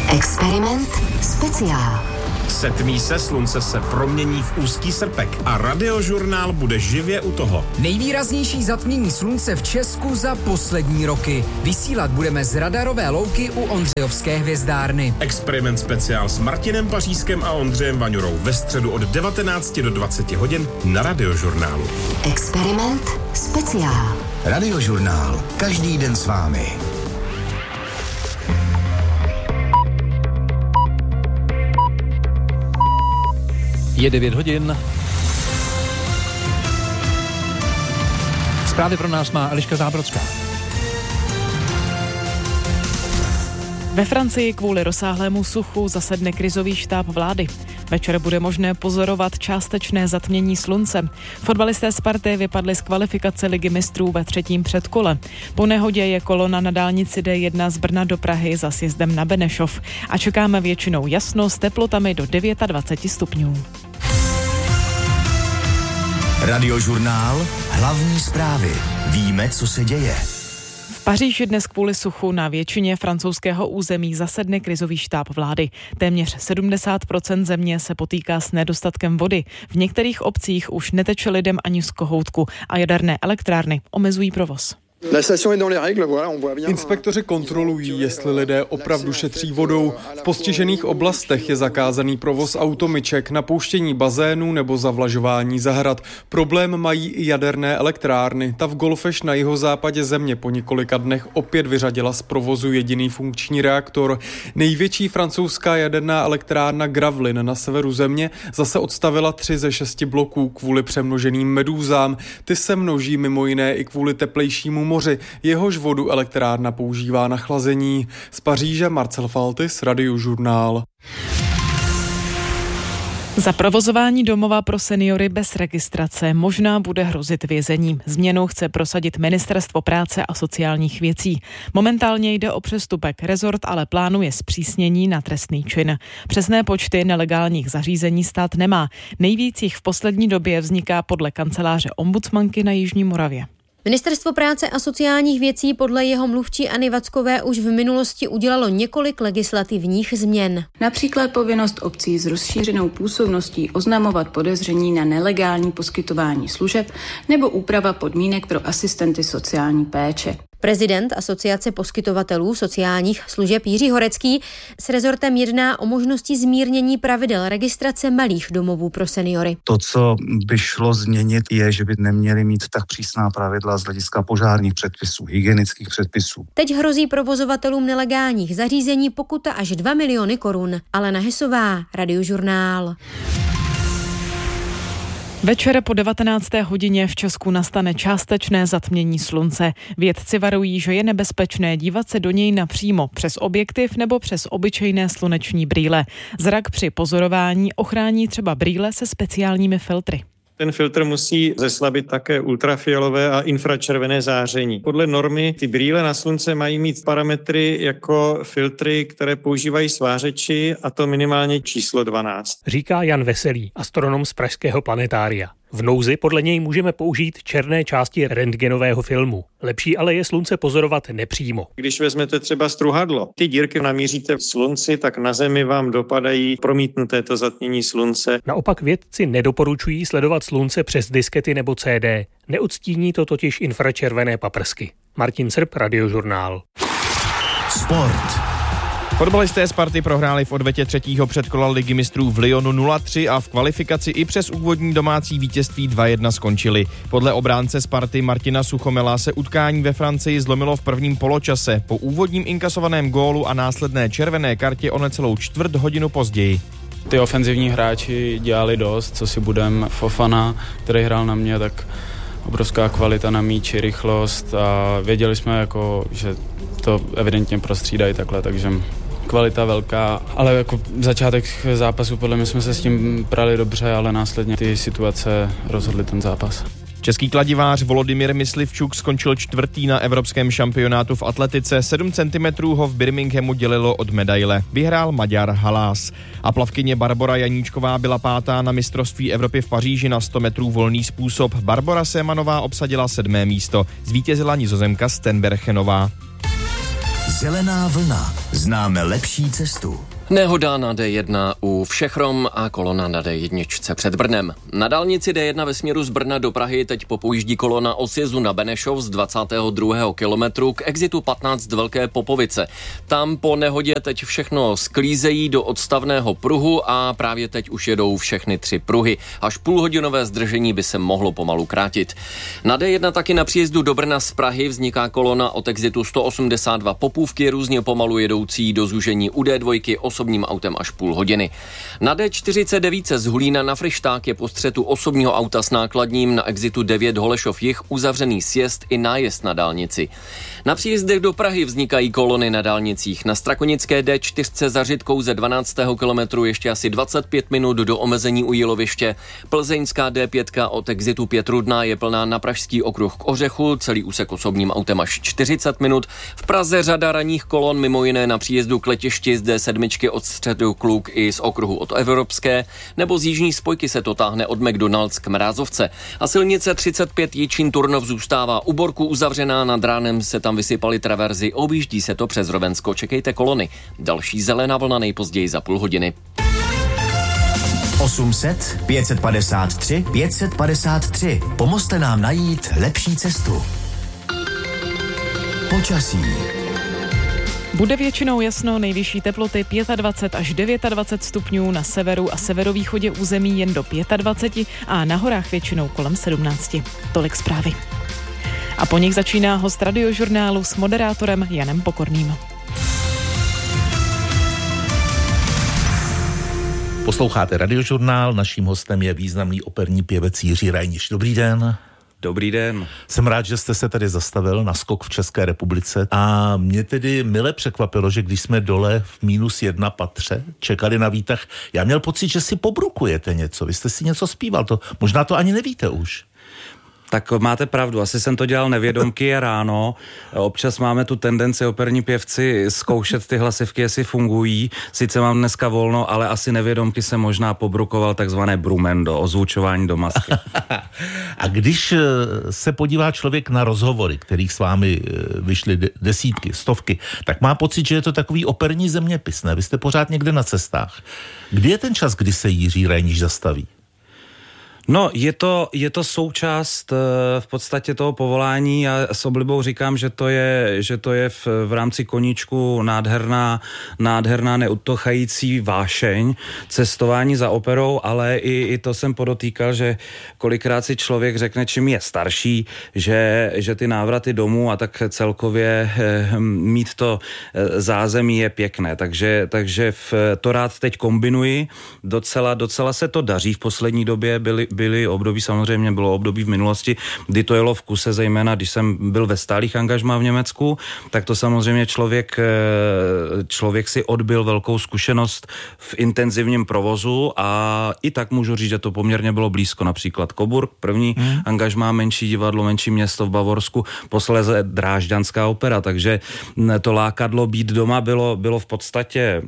Experiment speciál. Setmí se, slunce se promění v úzký srpek a Radiožurnál bude živě u toho. Nejvýraznější zatmění slunce v Česku za poslední roky. Vysílat budeme z radarové louky u Ondřejovské hvězdárny. Experiment speciál s Martinem Pařískem a Ondřejem Vaňurou ve středu od 19 do 20 hodin na Radiožurnálu. Experiment speciál. Radiožurnál. Každý den s vámi. Je 9 hodin. Zprávy pro nás má Eliška Zábrodská. Ve Francii kvůli rozsáhlému suchu zasedne krizový štáb vlády. Večer bude možné pozorovat částečné zatmění slunce. Fotbalisté Sparty vypadli z kvalifikace Ligy mistrů ve 3. předkole. Po nehodě je kolona na dálnici D1 z Brna do Prahy za sjezdem na Benešov. A čekáme většinou jasno s teplotami do 29 stupňů. Radiožurnál. Hlavní zprávy. Víme, co se děje. V Paříži dnes kvůli suchu na většině francouzského území zasedne krizový štáb vlády. Téměř 70% země se potýká s nedostatkem vody. V některých obcích už neteče lidem ani z kohoutku a jaderné elektrárny omezují provoz. Inspektoři kontrolují, jestli lidé opravdu šetří vodou. V postižených oblastech je zakázaný provoz automyček, napouštění bazénů nebo zavlažování zahrad. Problém mají i jaderné elektrárny. Ta v Golfeš na jihozápadě země po několika dnech opět vyřadila z provozu jediný funkční reaktor. Největší francouzská jaderná elektrárna Gravelines na severu země zase odstavila 3 ze 6 bloků kvůli přemnoženým medúzám. Ty se množí mimo jiné i kvůli teplejšímu moři, jehož vodu elektrárna používá na chlazení. Z Paříže Marcel Faltis, Radiožurnál. Za provozování domova pro seniory bez registrace možná bude hrozit vězení. Změnu chce prosadit Ministerstvo práce a sociálních věcí. Momentálně jde o přestupek, rezort ale plánuje zpřísnění na trestný čin. Přesné počty nelegálních zařízení stát nemá. Nejvíc jich v poslední době vzniká podle kanceláře ombudsmanky na Jižní Moravě. Ministerstvo práce a sociálních věcí podle jeho mluvčí Anny Vackové už v minulosti udělalo několik legislativních změn. Například povinnost obcí s rozšířenou působností oznamovat podezření na nelegální poskytování služeb nebo úprava podmínek pro asistenty sociální péče. Prezident Asociace poskytovatelů sociálních služeb Jiří Horecký s rezortem jedná o možnosti zmírnění pravidel registrace malých domovů pro seniory. To, co by šlo změnit, je, že by neměli mít tak přísná pravidla z hlediska požárních předpisů, hygienických předpisů. Teď hrozí provozovatelům nelegálních zařízení pokuta až 2 miliony korun. Alena Hesová, Radiožurnál. Večer po 19. hodině v Česku nastane částečné zatmění slunce. Vědci varují, že je nebezpečné dívat se do něj napřímo přes objektiv nebo přes obyčejné sluneční brýle. Zrak při pozorování ochrání třeba brýle se speciálními filtry. Ten filtr musí zeslabit také ultrafialové a infračervené záření. Podle normy ty brýle na slunce mají mít parametry jako filtry, které používají svářeči, a to minimálně číslo 12. Říká Jan Veselý, astronom z pražského planetária. V nouzi podle něj můžeme použít černé části rentgenového filmu. Lepší ale je slunce pozorovat nepřímo. Když vezmete třeba struhadlo, ty dírky namíříte v slunci, tak na zemi vám dopadají promítnuté to zatmění slunce. Naopak vědci nedoporučují sledovat slunce přes diskety nebo CD. Neodstíní to totiž infračervené paprsky. Martin Srb, Radiožurnál. Sport. Fotbalisté Sparty prohráli v odvetě 3. předkola Ligy mistrů v Lyonu 0-3 a v kvalifikaci i přes úvodní domácí vítězství 2-1 skončili. Podle obránce Sparty Martina Suchomela se utkání ve Francii zlomilo v prvním poločase po úvodním inkasovaném gólu a následné červené kartě o necelou čtvrt hodinu později. Ty ofenzivní hráči dělali dost, co si budem. Fofana, který hrál na mě, tak obrovská kvalita na míči, rychlost a věděli jsme, že to evidentně prostřídají takhle, takže kvalita velká, ale jako začátek zápasu podle mě jsme se s tím prali dobře, ale následně ty situace rozhodly ten zápas. Český kladivář Volodymyr Myslivčuk skončil 4. na evropském šampionátu v atletice. 7 cm ho v Birminghamu dělilo od medaile. Vyhrál Maďar Halas. A plavkyně Barbora Janíčková byla 5. na mistrovství Evropy v Paříži na 100 metrů volný způsob. Barbora Sémanová obsadila 7. místo. Zvítězila Nizozemka Stenberchenová. Zelená vlna. Známe lepší cestu. Nehoda na D1 u Všechrom a kolona na D1 před Brnem. Na dálnici D1 ve směru z Brna do Prahy teď popojíždí kolona od sjezdu na Benešov z 22. kilometru k exitu 15 Velké Popovice. Tam po nehodě teď všechno sklízejí do odstavného pruhu a právě teď už jedou všechny 3 pruhy. Až půlhodinové zdržení by se mohlo pomalu krátit. Na D1 taky na příjezdu do Brna z Prahy vzniká kolona od exitu 182 Popůvky, různě pomalu jedoucí do zúžení u D2 osobním autem až půl hodiny. Na D49 z Hulína na Fryšták je po střetu osobního auta s nákladním na exitu 9 Holešov jih uzavřený sjezd i nájezd na dálnici. Na příjezdech do Prahy vznikají kolony na dálnicích. Na strakonické D4 za Řitkou ze 12. kilometru ještě asi 25 minut do omezení u Jíloviště. Plzeňská D5 od exitu Pětrudná je plná na Pražský okruh k Ořechu, celý úsek osobním autem až 40 minut. V Praze řada ranních kolon, mimo jiné na příjezdu k letišti z D7 od středu Kluk i z okruhu od Evropské, nebo z jižní spojky se to táhne od McDonald's k Mrázovce. A silnice 35 Jičín Turnov zůstává u Borku uzavřená, nad ránem se tam vysypaly traverzy, objíždí se to přes Rovensko, čekejte kolony. Další zelená vlna nejpozději za půl hodiny. 800 553 553. Pomozte nám najít lepší cestu. Počasí. Bude většinou jasno, nejvyšší teploty 25 až 29 stupňů, na severu a severovýchodě území jen do 25 a na horách většinou kolem 17. Tolik zprávy. A po nich začíná host Radiožurnálu s moderátorem Janem Pokorným. Posloucháte Radiožurnál, naším hostem je významný operní pěvec Jiří Reiniš. Dobrý den. Dobrý den. Jsem rád, že jste se tady zastavil na skok v České republice a mě tedy mile překvapilo, že když jsme dole v -1 patře čekali na výtah, já měl pocit, že si pobrukujete něco, vy jste si něco zpíval, možná to ani nevíte už. Tak máte pravdu, asi jsem to dělal nevědomky a ráno. Občas máme tu tendenci operní pěvci zkoušet ty hlasivky, jestli fungují. Sice mám dneska volno, ale asi nevědomky jsem možná pobrukoval takzvané brumendo, ozvučování do masky. A když se podívá člověk na rozhovory, kterých s vámi vyšly desítky, stovky, tak má pocit, že je to takový operní zeměpis, ne? Vy jste pořád někde na cestách. Kdy je ten čas, kdy se Jiří Reiniš zastaví? No, je to součást v podstatě toho povolání. Já s oblibou říkám, že to je v rámci koníčku nádherná neutochající vášeň, cestování za operou, ale i to jsem podotýkal, že kolikrát si člověk řekne, čím je starší, že ty návraty domů a tak celkově mít to zázemí je pěkné. Takže to rád teď kombinuji. Docela se to daří v poslední době. Bylo období v minulosti, kdy to jelo v kuse, zejména když jsem byl ve stálých angažmá v Německu, tak to samozřejmě člověk si odbyl velkou zkušenost v intenzivním provozu a i tak můžu říct, že to poměrně bylo blízko. Například Coburg, první angažmá, menší divadlo, menší město v Bavorsku, posléze Drážďanská opera, takže to lákadlo být doma bylo v podstatě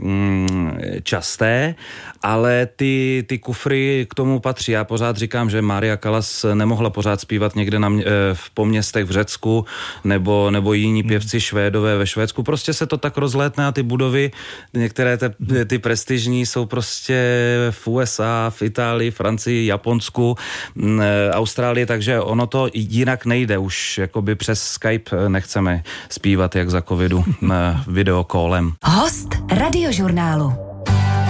časté, ale ty kufry k tomu patří. Já pořád říkám, že Mária Callas nemohla pořád zpívat někde po městech v Řecku nebo jiní pěvci Švédové ve Švédsku. Prostě se to tak rozlétne a ty budovy, některé ty prestižní jsou prostě v USA, v Itálii, Francii, Japonsku, Austrálii, takže ono to jinak nejde. Už jakoby přes Skype nechceme zpívat jak za covidu videokólem. Host Radiožurnálu.